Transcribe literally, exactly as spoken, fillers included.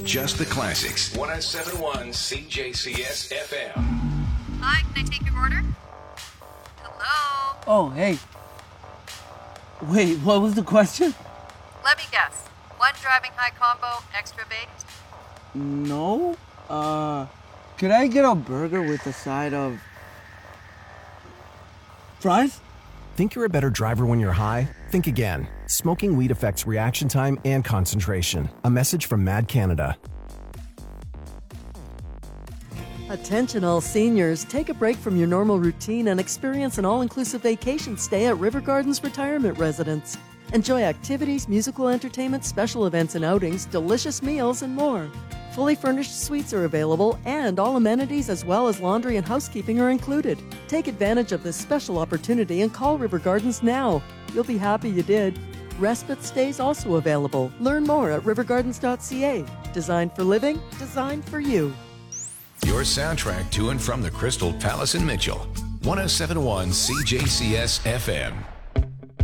just the classics. one oh seven point one C J C S F M. Hi, can I take your order? Hello? Oh, hey. Wait, what was the question? Let me guess. One driving high combo, extra baked? No. Uh, could I get a burger with a side of fries? Think you're a better driver when you're high? Think again. Smoking weed affects reaction time and concentration. A message from Mad Canada. Attention all seniors, take a break from your normal routine and experience an all-inclusive vacation stay at River Gardens Retirement Residence. Enjoy activities, musical entertainment, special events and outings, delicious meals, and more. Fully furnished suites are available, and all amenities as well as laundry and housekeeping are included. Take advantage of this special opportunity and call River Gardens now. You'll be happy you did. Respite stays also available. Learn more at river gardens dot c a. Designed for living, designed for you. Your soundtrack to and from the Crystal Palace in Mitchell. one oh seven point one C J C S F M.